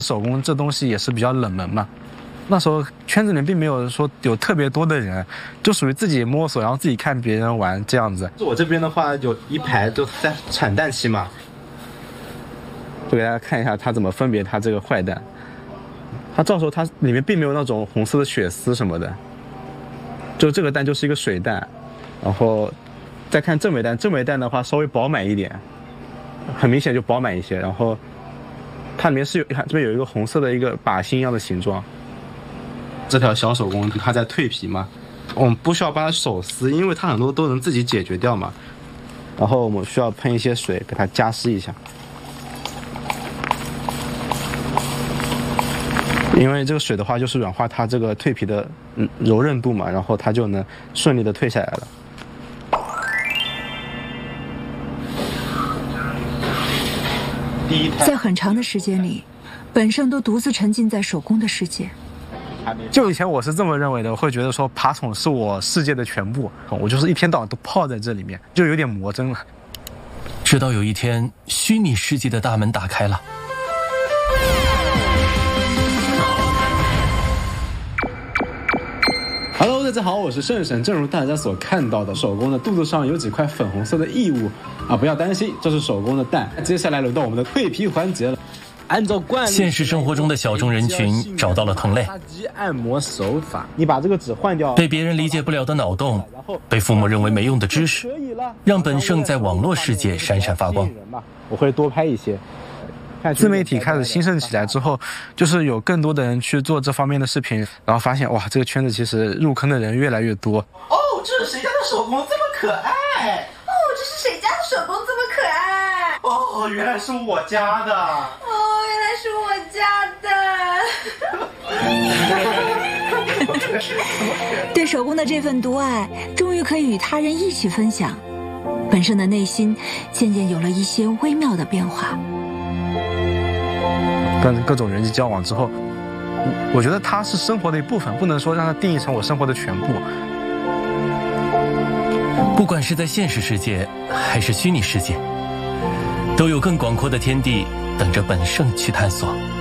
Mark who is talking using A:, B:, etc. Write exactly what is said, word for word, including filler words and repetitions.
A: 手工这东西也是比较冷门嘛，那时候圈子里并没有说有特别多的人，就属于自己摸索，然后自己看别人玩这样子。我这边的话有一排都在产蛋期嘛，就给大家看一下它怎么分别它这个坏蛋。它照说它里面并没有那种红色的血丝什么的，就这个蛋就是一个水蛋。然后再看正尾蛋，正尾蛋的话稍微饱满一点，很明显就饱满一些。然后它里面是有，看这边有一个红色的一个靶心一样的形状。这条小手工它在蜕皮嘛，我们不需要帮它手撕，因为它很多都能自己解决掉嘛。然后我们需要喷一些水给它加湿一下，因为这个水的话就是软化它这个蜕皮的柔韧度嘛，然后它就能顺利的蜕下来了。
B: 在很长的时间里，本胜都独自沉浸在手工的世界。
A: 就以前我是这么认为的，我会觉得说爬宠是我世界的全部，我就是一天到晚都泡在这里面，就有点魔怔了。
C: 直到有一天，虚拟世界的大门打开了。
A: Hello， 大家好，我是圣神。正如大家所看到的，手工的肚子上有几块粉红色的异物啊，不要担心，这是手工的蛋。接下来轮到我们的蜕皮环节了。按照惯例，
C: 现实生活中的小众人群找到了同类。
A: 按摩手法，你把这个纸换掉，
C: 被别人理解不了的脑洞，被父母认为没用的知识，让本胜在网络世界闪闪发光。
A: 我会多拍一些。自媒体开始兴盛起来之后，就是有更多的人去做这方面的视频，然后发现哇，这个圈子其实入坑的人越来越多。
D: 哦，这是谁家的手工这么可爱？
E: 哦，这是谁家的手工这么可爱？
D: 哦，原来是我家的。
E: 哦，原来是我
B: 家的。对手工的这份独爱，终于可以与他人一起分享。本胜的内心渐渐有了一些微妙的变化。
A: 跟各种人际交往之后，我觉得它是生活的一部分，不能说让它定义成我生活的全部。
C: 不管是在现实世界还是虚拟世界，都有更广阔的天地等着本胜去探索。